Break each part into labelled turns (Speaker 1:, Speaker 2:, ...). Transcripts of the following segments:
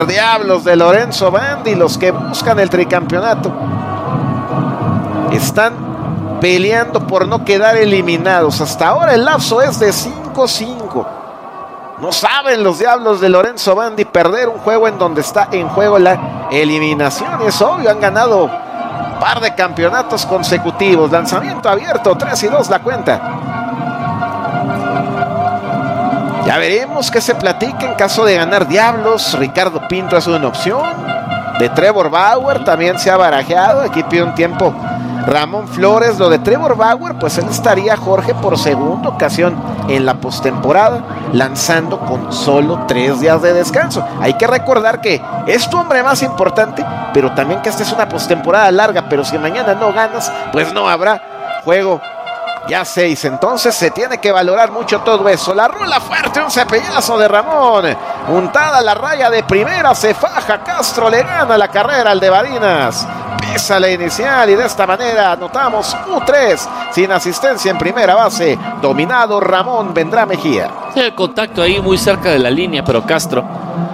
Speaker 1: Diablos de Lorenzo Bandi, los que buscan el tricampeonato, están peleando por no quedar eliminados. Hasta ahora el lapso es de 5-5. No saben los Diablos de Lorenzo Bandi perder un juego en donde está en juego la eliminación. Es obvio, han ganado un par de campeonatos consecutivos. Lanzamiento abierto, 3-2 la cuenta. Ya veremos qué se platica en caso de ganar Diablos. Ricardo Pinto es una opción. De Trevor Bauer también se ha barajeado. Aquí pide un tiempo Ramón Flores. Lo de Trevor Bauer, pues él estaría, Jorge, por segunda ocasión en la postemporada, lanzando con solo 3 días de descanso. Hay que recordar que es tu hombre más importante, pero también que esta es una postemporada larga. Pero si mañana no ganas, pues no habrá juego ya 6, entonces se tiene que valorar mucho todo eso. La rola fuerte, un cepillazo de Ramón, untada la raya de primera, se faja Castro, le gana la carrera al de Barinas, pisa la inicial y de esta manera anotamos U3, sin asistencia en primera base, dominado Ramón, vendrá Mejía.
Speaker 2: Sí, el contacto ahí muy cerca de la línea, pero Castro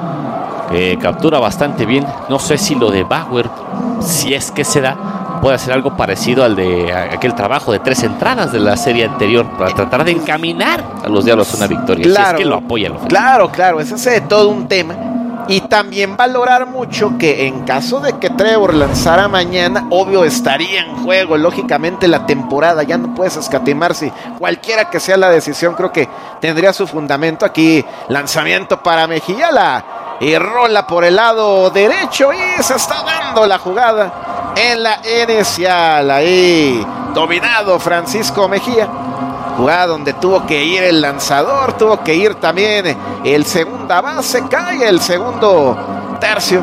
Speaker 2: captura bastante bien. No sé si lo de Bauer, si es que se da, puede hacer algo parecido al de aquel trabajo de 3 entradas de la serie anterior para tratar de encaminar a los Diablos a una victoria. Claro, si es que lo apoyan.
Speaker 1: Claro, ese es todo un tema. Y también valorar mucho que en caso de que Trevor lanzara mañana, obvio estaría en juego, lógicamente, la temporada. Ya no puedes escatimar si cualquiera que sea la decisión, creo que tendría su fundamento. Aquí lanzamiento para Mejía, y rola por el lado derecho y se está dando la jugada en la inicial. Ahí dominado Francisco Mejía, jugada donde tuvo que ir el lanzador, tuvo que ir también el segunda base, cae el segundo tercio.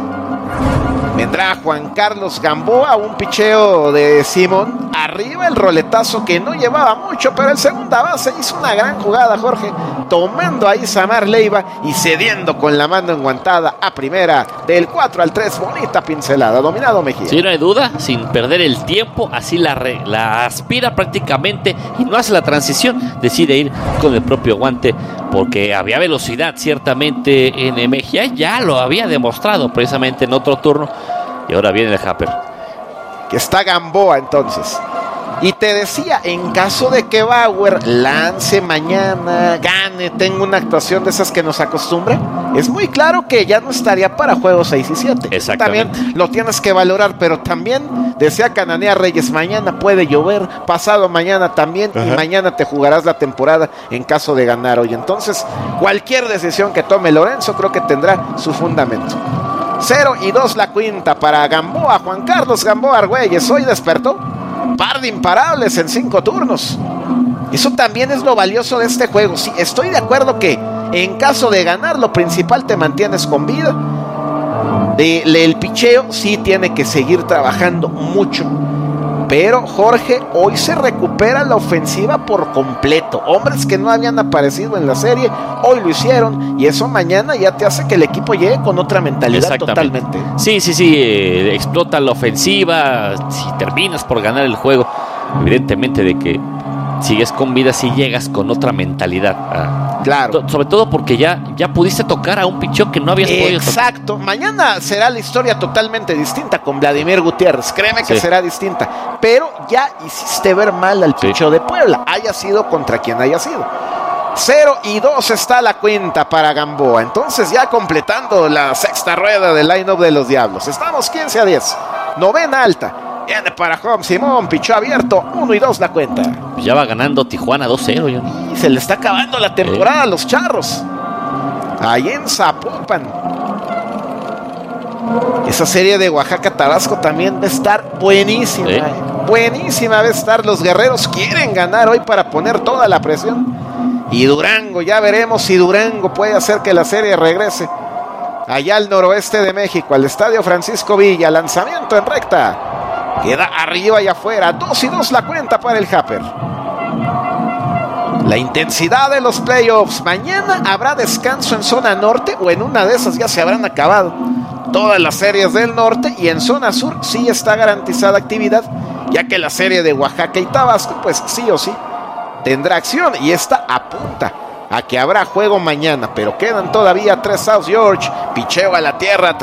Speaker 1: Vendrá Juan Carlos Gamboa, un picheo de Simón, arriba el roletazo que no llevaba mucho, pero el segunda base hizo una gran jugada, Jorge, tomando ahí Samar Leiva y cediendo con la mano enguantada a primera, del 4-3, bonita pincelada, dominado Mejía.
Speaker 2: Sí, no hay duda, sin perder el tiempo, así la aspira prácticamente y no hace la transición, decide ir con el propio guante, porque había velocidad ciertamente en Mejía, ya lo había demostrado precisamente en otro turno, y ahora viene el Happer.
Speaker 1: Que está Gamboa entonces. Y te decía, en caso de que Bauer lance mañana, gane, tenga una actuación de esas que nos acostumbra, es muy claro que ya no estaría para juegos 6 y 7.
Speaker 2: Exactamente.
Speaker 1: También lo tienes que valorar, pero también decía Cananea Reyes, mañana puede llover, pasado mañana también, y mañana te jugarás la temporada en caso de ganar hoy. Entonces, cualquier decisión que tome Lorenzo creo que tendrá su fundamento. 0-2 la cuenta para Gamboa, Juan Carlos Gamboa Argüelles. Hoy despertó par de imparables en 5 turnos. Eso también es lo valioso de este juego. Sí, estoy de acuerdo que en caso de ganar, lo principal te mantienes con vida. El picheo sí tiene que seguir trabajando mucho. Pero Jorge, hoy se recupera la ofensiva por completo. Hombres que no habían aparecido en la serie, hoy lo hicieron. Y eso mañana ya te hace que el equipo llegue con otra mentalidad totalmente.
Speaker 2: Sí, explota la ofensiva. Si terminas por ganar el juego, evidentemente de que sigues con vida, si llegas con otra mentalidad.
Speaker 1: Claro.
Speaker 2: Sobre todo porque ya pudiste tocar a un picheo que no habías podido tocar.
Speaker 1: Exacto. Mañana será la historia totalmente distinta con Vladimir Gutiérrez. Créeme que será distinta. Pero ya hiciste ver mal al picheo de Puebla, haya sido contra quien haya sido. 0-2 está la cuenta para Gamboa. Entonces ya completando la sexta rueda del line-up de los Diablos. Estamos 15-10. Novena alta. Viene para home Simón, pichó abierto, 1-2 la cuenta.
Speaker 2: Ya va ganando Tijuana 2-0.
Speaker 1: Y se le está acabando la temporada a los Charros. Ahí en Zapopan. Esa serie de Oaxaca-Tabasco también va a estar buenísima. Buenísima va a estar. Los guerreros quieren ganar hoy para poner toda la presión. Y Durango, ya veremos si Durango puede hacer que la serie regrese allá al noroeste de México, al Estadio Francisco Villa. Lanzamiento en recta. Queda arriba y afuera. 2-2 la cuenta para el Happer. La intensidad de los playoffs. Mañana habrá descanso en zona norte, o en una de esas ya se habrán acabado todas las series del norte, y en zona sur sí está garantizada actividad, ya que la serie de Oaxaca y Tabasco pues sí o sí tendrá acción, y esta apunta a que habrá juego mañana, pero quedan todavía 3 outs, George. Picheo a la tierra.